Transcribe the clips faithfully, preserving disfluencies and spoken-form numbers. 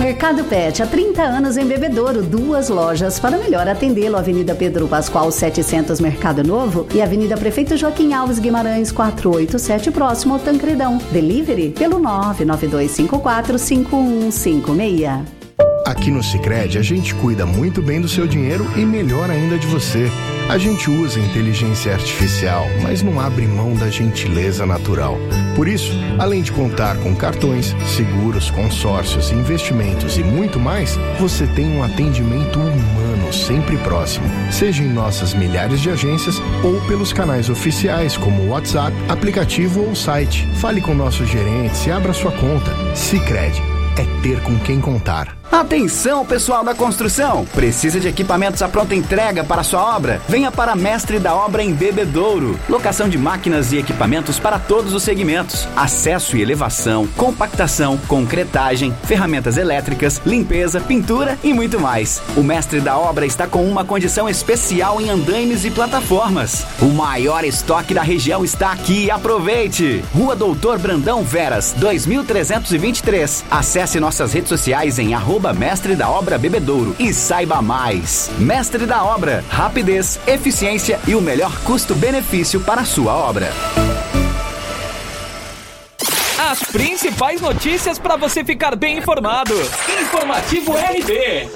Mercado Pet, há trinta anos em Bebedouro, duas lojas para melhor atendê-lo. Avenida Pedro Pascoal setecentos, Mercado Novo, e Avenida Prefeito Joaquim Alves Guimarães quatrocentos e oitenta e sete, próximo ao Tancredão. Delivery pelo nove nove dois cinco quatro cinco um cinco seis. Aqui no Sicredi, a gente cuida muito bem do seu dinheiro e melhor ainda de você. A gente usa inteligência artificial, mas não abre mão da gentileza natural. Por isso, além de contar com cartões, seguros, consórcios, investimentos e muito mais, você tem um atendimento humano sempre próximo, seja em nossas milhares de agências ou pelos canais oficiais como o WhatsApp, aplicativo ou site. Fale com nossos gerentes e abra sua conta. Sicredi é ter com quem contar. Atenção, pessoal da construção! Precisa de equipamentos à pronta entrega para a sua obra? Venha para Mestre da Obra em Bebedouro. Locação de máquinas e equipamentos para todos os segmentos. Acesso e elevação, compactação, concretagem, ferramentas elétricas, limpeza, pintura e muito mais. O Mestre da Obra está com uma condição especial em andaimes e plataformas. O maior estoque da região está aqui. Aproveite! Rua Doutor Brandão Veras, dois mil trezentos e vinte e três. Acesse nossas redes sociais em arroba Mestre da Obra Bebedouro e saiba mais. Mestre da Obra, rapidez, eficiência e o melhor custo-benefício para a sua obra. As principais notícias para você ficar bem informado. Informativo R B.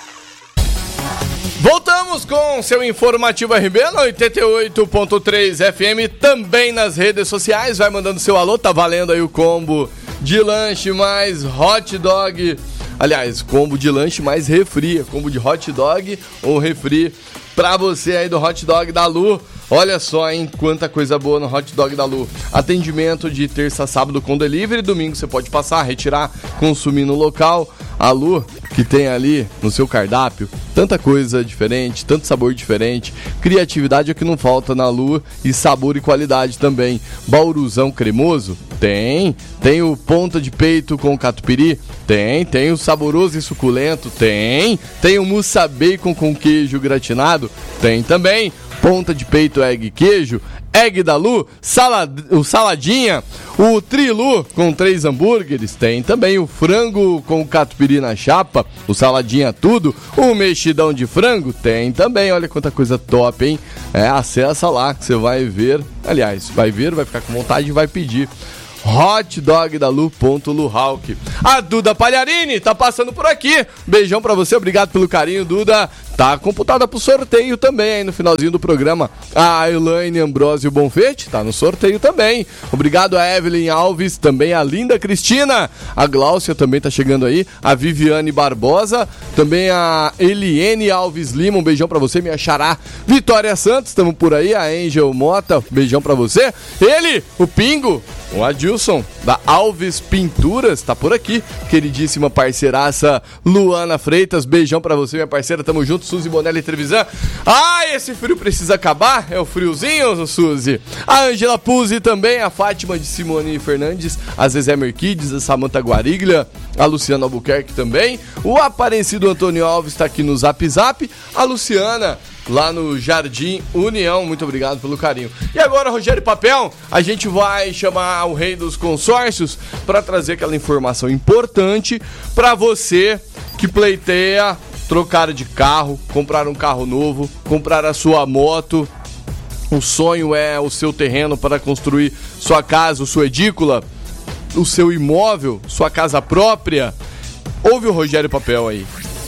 Voltamos com seu Informativo R B na oitenta e oito ponto três F M, também nas redes sociais. Vai mandando seu alô, tá valendo aí o combo de lanche mais hot dog. Aliás, combo de lanche mais refri, combo de hot dog ou refri pra você aí do hot dog da Lu. Olha só, hein, quanta coisa boa no hot dog da Lu. Atendimento de terça a sábado com delivery, domingo você pode passar, retirar, consumir no local. A Lu, que tem ali no seu cardápio tanta coisa diferente, tanto sabor diferente, criatividade é o que não falta na Lu, e sabor e qualidade também. Bauruzão cremoso? Tem. Tem o ponta de peito com catupiry? Tem. Tem o saboroso e suculento? Tem. Tem o mousse bacon com queijo gratinado? Tem também. Ponta de peito, egg queijo, egg da Lu, salad, o saladinha, o trilu com três hambúrgueres, tem também o frango com catupiry na chapa, o saladinha tudo, o mexidão de frango, tem também, olha quanta coisa top, hein? É, acessa lá que você vai ver, aliás, vai ver, vai ficar com vontade e vai pedir. Hot dog da Lu ponto Luhawk. A Duda Palharini tá passando por aqui. Beijão pra você, obrigado pelo carinho, Duda. Tá computada pro sorteio também aí no finalzinho do programa. A Elaine Ambrosio Bonfetti tá no sorteio também. Obrigado a Evelyn Alves, também a Linda Cristina. A Gláucia também tá chegando aí. A Viviane Barbosa, também a Eliene Alves Lima. Um beijão pra você, minha xará. Vitória Santos, tamo por aí. A Angel Mota, beijão pra você. Ele, o Pingo, o Adilson, da Alves Pinturas, tá por aqui. Queridíssima parceiraça Luana Freitas, beijão pra você, minha parceira, tamo junto. Suzy Bonelli Trevisan. Ah, esse frio precisa acabar? É o friozinho, Suzy? A Angela Puzzi também, a Fátima de Simone Fernandes, a Zezé Merquides, a Samanta Guariglia, a Luciana Albuquerque também. O Aparecido Antônio Alves tá aqui no Zap Zap. A Luciana, lá no Jardim União, muito obrigado pelo carinho. E agora, Rogério Papel, a gente vai chamar o rei dos consórcios para trazer aquela informação importante para você que pleiteia trocar de carro, comprar um carro novo, comprar a sua moto. O sonho é o seu terreno para construir sua casa, sua edícula, o seu imóvel, sua casa própria. Ouve o Rogério Papel aí.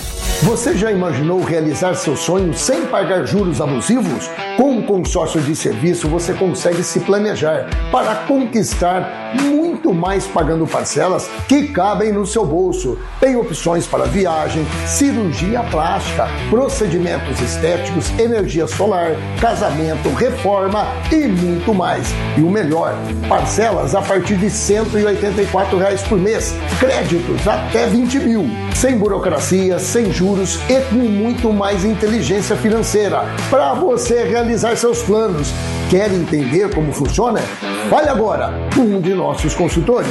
Você já imaginou realizar seu sonho sem pagar juros abusivos? Com um consórcio de serviço, você consegue se planejar para conquistar muito mais pagando parcelas que cabem no seu bolso. Tem opções para viagem, cirurgia plástica, procedimentos estéticos, energia solar, casamento, reforma e muito mais. E o melhor, parcelas a partir de cento e oitenta e quatro reais por mês, créditos até vinte mil, sem burocracia, sem juros e com muito mais inteligência financeira para você realizar seus planos. Quer entender como funciona? Fale agora com um de nossos consultores.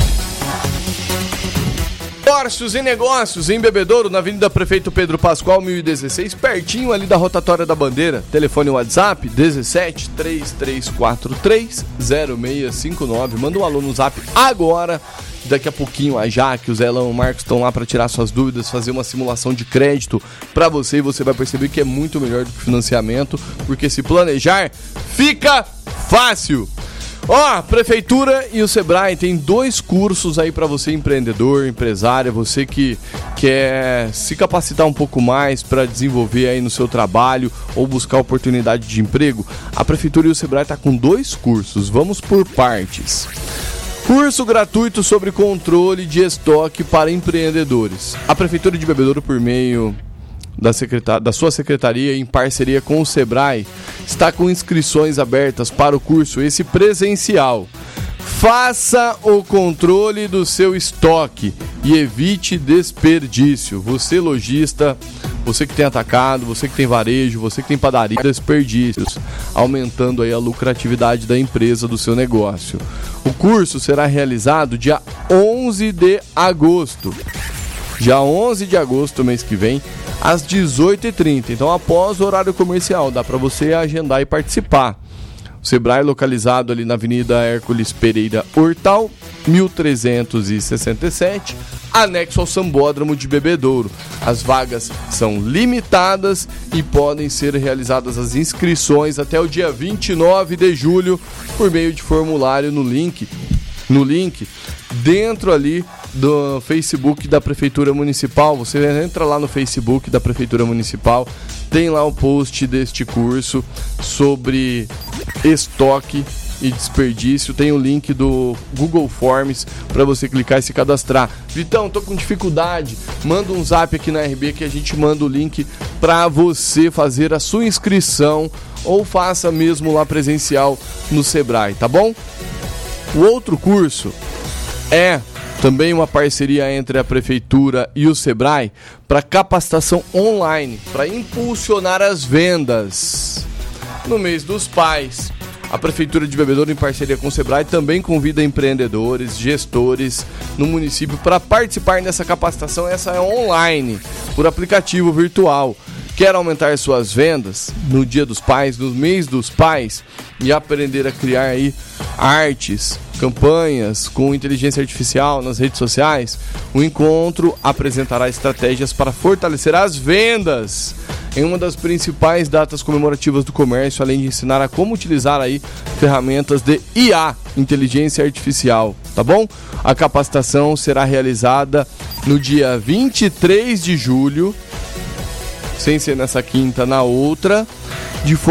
Consórcios e negócios em Bebedouro, na Avenida Prefeito Pedro Pascoal, mil e dezesseis, pertinho ali da Rotatória da Bandeira. Telefone WhatsApp dezessete, três três quatro três, zero seis cinco nove. Manda um alô no zap agora Daqui a pouquinho a Jaque, o Zé Lão, o Marcos estão lá para tirar suas dúvidas, fazer uma simulação de crédito para você e você vai perceber que é muito melhor do que financiamento, porque se planejar fica fácil. Ó, a Prefeitura e o Sebrae tem dois cursos aí para você, empreendedor, empresária, você que quer se capacitar um pouco mais para desenvolver aí no seu trabalho ou buscar oportunidade de emprego. A Prefeitura e o Sebrae tá com dois cursos, vamos por partes. Curso gratuito sobre controle de estoque para empreendedores. A Prefeitura de Bebedouro, por meio da, secretar... da sua secretaria, em parceria com o Sebrae, está com inscrições abertas para o curso esse presencial. Faça o controle do seu estoque e evite desperdício. Você lojista, você que tem atacado, você que tem varejo, você que tem padaria, desperdícios, aumentando aí a lucratividade da empresa, do seu negócio. O curso será realizado dia onze de agosto. Dia onze de agosto, mês que vem, às dezoito e trinta. Então, após o horário comercial, dá para você agendar e participar. O Sebrae localizado ali na Avenida Hércules Pereira Hortal, mil trezentos e sessenta e sete, anexo ao Sambódromo de Bebedouro. As vagas são limitadas e podem ser realizadas as inscrições até o dia vinte e nove de julho por meio de formulário no link, no link dentro ali do Facebook da Prefeitura Municipal. Você entra lá no Facebook da Prefeitura Municipal, tem lá o post deste curso sobre estoque e desperdício, tem o link do Google Forms para você clicar e se cadastrar. Vitão, tô com dificuldade, manda um zap aqui na R B que a gente manda o link para você fazer a sua inscrição ou faça mesmo lá presencial no Sebrae, tá bom? O outro curso é também uma parceria entre a Prefeitura e o Sebrae para capacitação online, para impulsionar as vendas. No mês dos pais, a Prefeitura de Bebedouro, em parceria com o Sebrae, também convida empreendedores, gestores no município para participar dessa capacitação. Essa é online, por aplicativo virtual. Quer aumentar suas vendas no Dia dos Pais, no mês dos pais, e aprender a criar aí artes, campanhas com inteligência artificial nas redes sociais? O encontro apresentará estratégias para fortalecer as vendas em uma das principais datas comemorativas do comércio, além de ensinar a como utilizar aí ferramentas de I A, inteligência artificial, tá bom? A capacitação será realizada no dia vinte e três de julho, sem ser nessa quinta, na outra, de forma